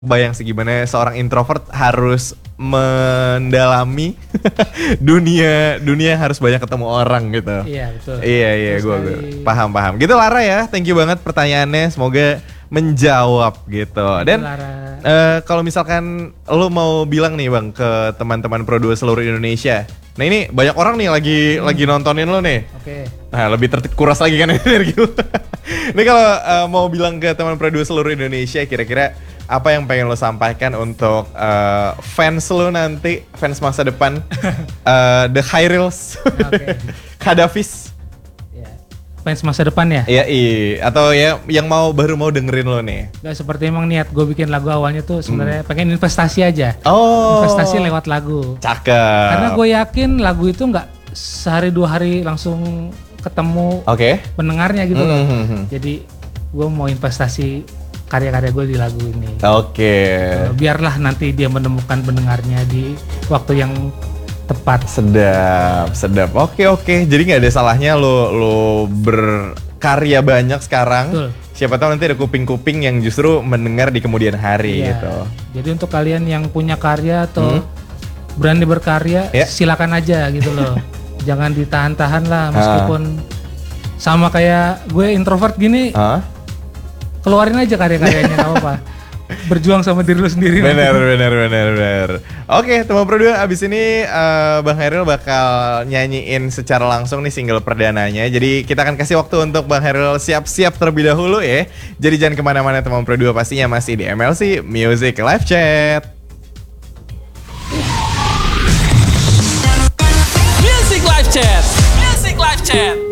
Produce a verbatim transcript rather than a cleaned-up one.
Bayang sih gimana seorang introvert harus mendalami dunia dunia harus banyak ketemu orang gitu. Iya betul. Iya iya gue paham paham. Gitu Lara ya, thank you banget pertanyaannya, semoga menjawab gitu. Dan uh, kalau misalkan lo mau bilang nih bang ke teman-teman Pro dua seluruh Indonesia, nah ini banyak orang nih lagi hmm. lagi nontonin lo nih. Oke. Okay. Nah lebih terkuras lagi kan energi lo. Ini kalau uh, mau bilang ke teman Pro dua seluruh Indonesia, kira-kira apa yang pengen lo sampaikan untuk uh, fans lo nanti, fans masa depan, uh, The Khairils, okay. Kadavis, yeah. Fans masa depan ya? Iya, iya. Atau ya yang mau baru mau dengerin lo nih? Gak seperti emang niat gue bikin lagu awalnya tuh sebenarnya hmm. pengen investasi aja. Oh. Investasi lewat lagu. Cakep. Karena gue yakin lagu itu nggak sehari dua hari langsung ketemu okay. pendengarnya gitu mm-hmm. loh. Jadi gue mau investasi karya-karya gue di lagu ini. Oke. Okay. Biarlah nanti dia menemukan pendengarnya di waktu yang tepat. Sedap, sedap. Oke, oke. Jadi nggak ada salahnya lo lo berkarya banyak sekarang. Betul. Siapa tahu nanti ada kuping-kuping yang justru mendengar di kemudian hari iya. gitu. Jadi untuk kalian yang punya karya atau hmm? berani berkarya, yeah. silakan aja gitu loh. Jangan ditahan-tahan lah, meskipun uh. sama kayak gue introvert gini. Uh? Keluarin aja karya-karyanya, gak apa-apa. Berjuang sama diri lu sendiri. Bener, bener, bener, bener. Oke, teman Pro dua, abis ini uh, Bang Khairil bakal nyanyiin secara langsung nih single perdananya. Jadi kita akan kasih waktu untuk Bang Khairil siap-siap terlebih dahulu ya. Jadi jangan kemana-mana teman Pro dua, pastinya masih di M L C Music Live Chat. Music Live Chat. Music Live Chat.